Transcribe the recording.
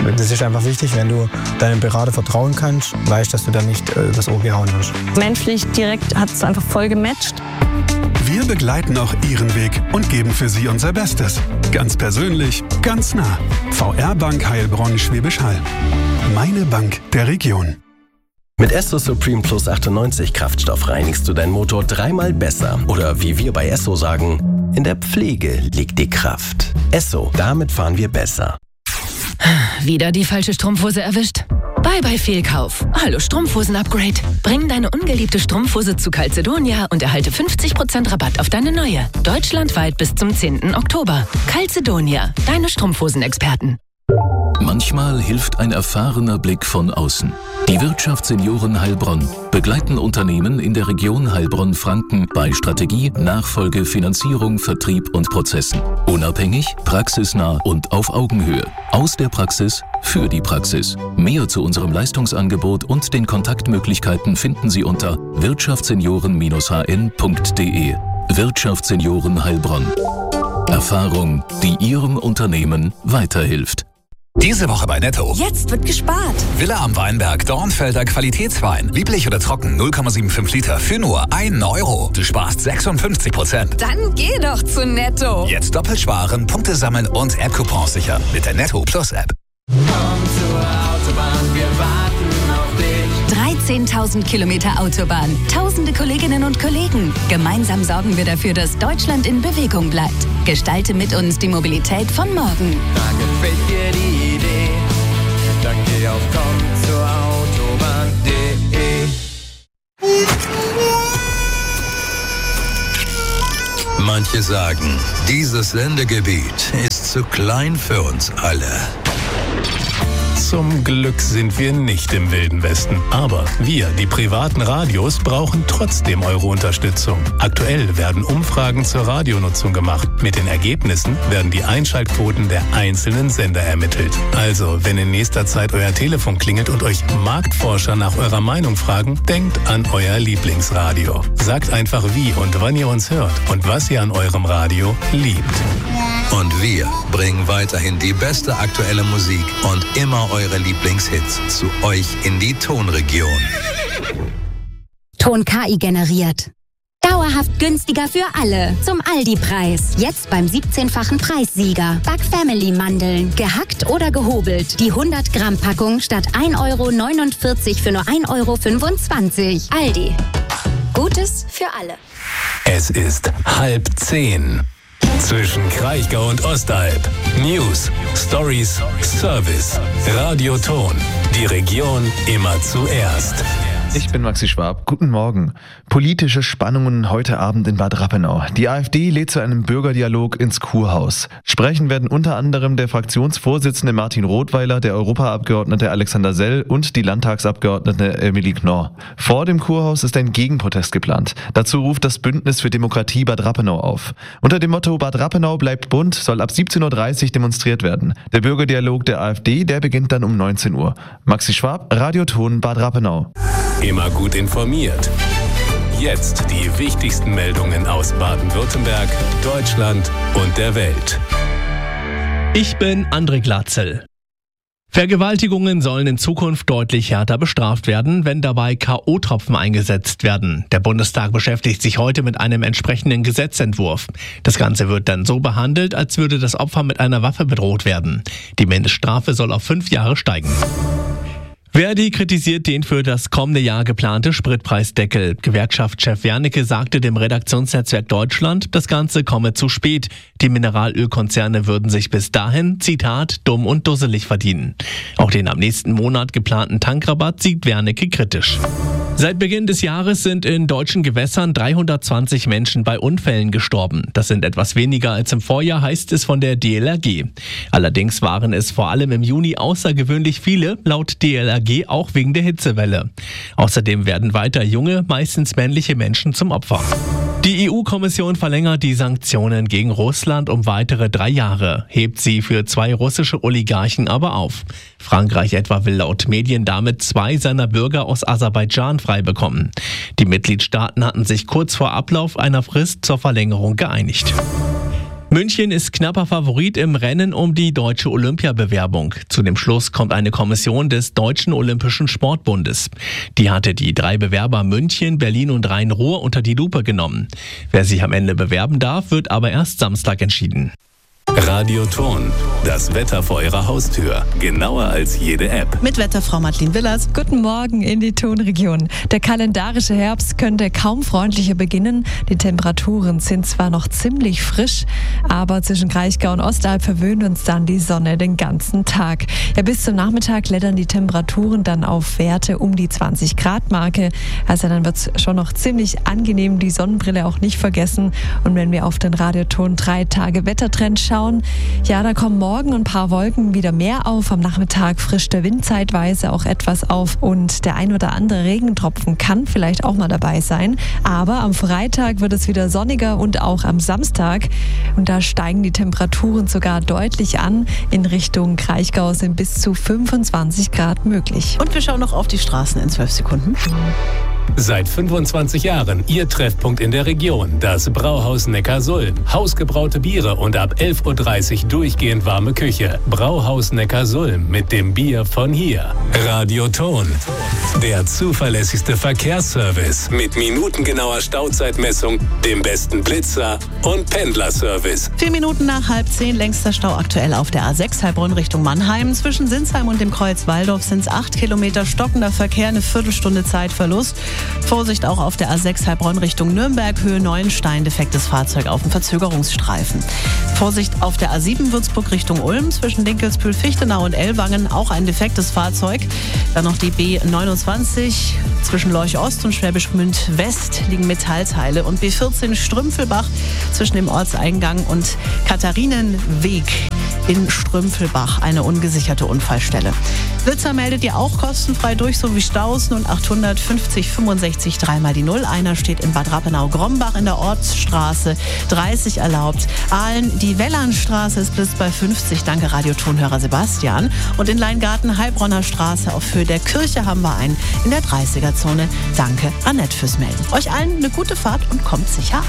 Das ist einfach wichtig, wenn du deinem Berater vertrauen kannst, weißt, dass du da nicht übers Ohr gehauen wirst. Menschlich direkt hat es einfach voll gematcht. Wir begleiten auch Ihren Weg und geben für Sie unser Bestes. Ganz persönlich, ganz nah. VR Bank Heilbronn Schwäbisch Hall. Meine Bank der Region. Mit Esso Supreme Plus 98 Kraftstoff reinigst du deinen Motor 3-mal besser. Oder wie wir bei Esso sagen, in der Pflege liegt die Kraft. Esso, damit fahren wir besser. Wieder die falsche Strumpfhose erwischt? Bye Fehlkauf. Hallo Strumpfhosen-Upgrade. Bring deine ungeliebte Strumpfhose zu Calzedonia und erhalte 50% Rabatt auf deine neue. Deutschlandweit bis zum 10. Oktober. Calzedonia, deine Strumpfhosenexperten. Manchmal hilft ein erfahrener Blick von außen. Die Wirtschaftssenioren Heilbronn begleiten Unternehmen in der Region Heilbronn-Franken bei Strategie, Nachfolge, Finanzierung, Vertrieb und Prozessen. Unabhängig, praxisnah und auf Augenhöhe. Aus der Praxis für die Praxis. Mehr zu unserem Leistungsangebot und den Kontaktmöglichkeiten finden Sie unter wirtschaftssenioren-hn.de. Wirtschaftssenioren Heilbronn. Erfahrung, die Ihrem Unternehmen weiterhilft. Diese Woche bei Netto. Jetzt wird gespart. Villa am Weinberg, Dornfelder Qualitätswein. Lieblich oder trocken, 0,75 Liter für nur 1 Euro. Du sparst 56%. Dann geh doch zu Netto. Jetzt doppelt sparen, Punkte sammeln und App-Coupons sichern mit der Netto Plus App. Komm zur Autobahn, wir warten auf dich. 13.000 Kilometer Autobahn, tausende Kolleginnen und Kollegen. Gemeinsam sorgen wir dafür, dass Deutschland in Bewegung bleibt. Gestalte mit uns die Mobilität von morgen. Da gefällt dir die Idee, dann geh auf kommzurautobahn.de. Manche sagen, dieses Sendegebiet ist zu klein für uns alle. Zum Glück sind wir nicht im Wilden Westen. Aber wir, die privaten Radios, brauchen trotzdem eure Unterstützung. Aktuell werden Umfragen zur Radionutzung gemacht. Mit den Ergebnissen werden die Einschaltquoten der einzelnen Sender ermittelt. Also, wenn in nächster Zeit euer Telefon klingelt und euch Marktforscher nach eurer Meinung fragen, denkt an euer Lieblingsradio. Sagt einfach wie und wann ihr uns hört und was ihr an eurem Radio liebt. Und wir bringen weiterhin die beste aktuelle Musik und immer eure Lieblingshits zu euch in die Tonregion. Ton KI generiert. Dauerhaft günstiger für alle. Zum Aldi-Preis. Jetzt beim 17-fachen Preissieger. Back Family Mandeln. Gehackt oder gehobelt. Die 100-Gramm-Packung statt 1,49 € für nur 1,25 €. Aldi. Gutes für alle. Es ist 9:30. Zwischen Kraichgau und Ostalb. News, Stories, Service. Radio Ton. Die Region immer zuerst. Ich bin Maxi Schwab. Guten Morgen. Politische Spannungen heute Abend in Bad Rappenau. Die AfD lädt zu einem Bürgerdialog ins Kurhaus. Sprechen werden unter anderem der Fraktionsvorsitzende Martin Rothweiler, der Europaabgeordnete Alexander Sell und die Landtagsabgeordnete Emilie Knorr. Vor dem Kurhaus ist ein Gegenprotest geplant. Dazu ruft das Bündnis für Demokratie Bad Rappenau auf. Unter dem Motto Bad Rappenau bleibt bunt soll ab 17:30 Uhr demonstriert werden. Der Bürgerdialog der AfD, der beginnt dann um 19 Uhr. Maxi Schwab, Radio Ton, Bad Rappenau. Immer gut informiert. Jetzt die wichtigsten Meldungen aus Baden-Württemberg, Deutschland und der Welt. Ich bin André Glatzel. Vergewaltigungen sollen in Zukunft deutlich härter bestraft werden, wenn dabei K.O.-Tropfen eingesetzt werden. Der Bundestag beschäftigt sich heute mit einem entsprechenden Gesetzentwurf. Das Ganze wird dann so behandelt, als würde das Opfer mit einer Waffe bedroht werden. Die Mindeststrafe soll auf 5 Jahre steigen. Verdi kritisiert den für das kommende Jahr geplante Spritpreisdeckel. Gewerkschaftschef Wernicke sagte dem Redaktionsnetzwerk Deutschland, das Ganze komme zu spät. Die Mineralölkonzerne würden sich bis dahin, Zitat, dumm und dusselig verdienen. Auch den am nächsten Monat geplanten Tankrabatt sieht Wernicke kritisch. Seit Beginn des Jahres sind in deutschen Gewässern 320 Menschen bei Unfällen gestorben. Das sind etwas weniger als im Vorjahr, heißt es von der DLRG. Allerdings waren es vor allem im Juni außergewöhnlich viele, laut DLRG auch wegen der Hitzewelle. Außerdem werden weiter junge, meistens männliche Menschen zum Opfer. Die EU-Kommission verlängert die Sanktionen gegen Russland um weitere 3 Jahre, hebt sie für 2 russische Oligarchen aber auf. Frankreich etwa will laut Medien damit 2 seiner Bürger aus Aserbaidschan frei bekommen. Die Mitgliedstaaten hatten sich kurz vor Ablauf einer Frist zur Verlängerung geeinigt. München ist knapper Favorit im Rennen um die deutsche Olympiabewerbung. Zu dem Schluss kommt eine Kommission des Deutschen Olympischen Sportbundes. Die hatte die 3 Bewerber München, Berlin und Rhein-Ruhr unter die Lupe genommen. Wer sich am Ende bewerben darf, wird aber erst Samstag entschieden. Radioton, das Wetter vor Ihrer Haustür. Genauer als jede App. Mit Wetterfrau Madeleine Willers. Guten Morgen in die Tonregion. Der kalendarische Herbst könnte kaum freundlicher beginnen. Die Temperaturen sind zwar noch ziemlich frisch, aber zwischen Kraichgau und Ostalb verwöhnt uns dann die Sonne den ganzen Tag. Ja, bis zum Nachmittag klettern die Temperaturen dann auf Werte um die 20-Grad-Marke. Also dann wird es schon noch ziemlich angenehm, die Sonnenbrille auch nicht vergessen. Und wenn wir auf den Radioton 3-Tage-Wettertrend schauen, ja, da kommen morgen ein paar Wolken wieder mehr auf. Am Nachmittag frischt der Wind zeitweise auch etwas auf und der ein oder andere Regentropfen kann vielleicht auch mal dabei sein. Aber am Freitag wird es wieder sonniger und auch am Samstag. Und da steigen die Temperaturen sogar deutlich an. In Richtung Kraichgau sind bis zu 25 Grad möglich. Und wir schauen noch auf die Straßen in 12 Sekunden. Seit 25 Jahren Ihr Treffpunkt in der Region, das Brauhaus Neckarsulm. Hausgebraute Biere und ab 11.30 Uhr durchgehend warme Küche. Brauhaus Neckarsulm mit dem Bier von hier. Radioton, der zuverlässigste Verkehrsservice mit minutengenauer Stauzeitmessung, dem besten Blitzer und Pendlerservice. 4 Minuten nach 9:30, längster Stau aktuell auf der A6 Heilbronn Richtung Mannheim. Zwischen Sinsheim und dem Kreuz Waldorf sind es 8 Kilometer stockender Verkehr, eine Viertelstunde Zeitverlust. Vorsicht auch auf der A6 Heilbronn Richtung Nürnberg, Höhe Neuenstein, defektes Fahrzeug auf dem Verzögerungsstreifen. Vorsicht auf der A7 Würzburg Richtung Ulm, zwischen Dinkelsbühl, Fichtenau und Ellwangen, auch ein defektes Fahrzeug. Dann noch die B29 zwischen Lorch Ost und Schwäbisch Gmünd West liegen Metallteile und B14 Strümpfelbach zwischen dem Ortseingang und Katharinenweg in Strümpfelbach, eine ungesicherte Unfallstelle. Blitzer meldet ihr auch kostenfrei durch, so wie Staus 0800 50 65 3x0. Einer steht in Bad Rappenau-Grombach in der Ortsstraße 30 erlaubt. Aalen, die Wellernstraße ist bis bei 50, danke Radiotonhörer Sebastian. Und in Leingarten, Heilbronner Straße auf Höhe der Kirche haben wir einen in der 30er-Zone. Danke Annette fürs Melden. Euch allen eine gute Fahrt und kommt sicher an.